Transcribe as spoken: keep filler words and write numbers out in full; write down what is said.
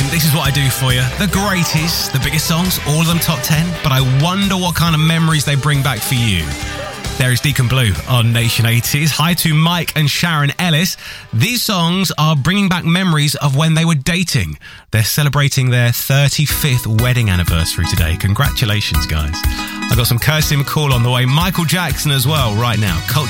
this is what I do for you. The greatest, the biggest songs, all of them top ten, but I wonder what kind of memories they bring back for you. There is Deacon Blue on Nation eighties. Hi to Mike and Sharon Ellis. These songs are bringing back memories of when they were dating. They're celebrating their thirty-fifth wedding anniversary today. Congratulations, guys. I've got some Kirsty McCall on the way. Michael Jackson as well right now. Culture